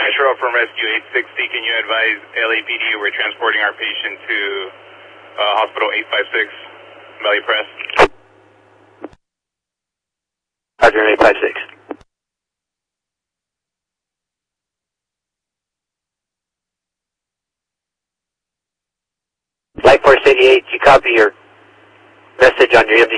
Nashville from Rescue 860. Can you advise LAPD we're transporting our patient to Hospital 856, Valley Press? Roger, 856. Light Force 88, you copy your message on your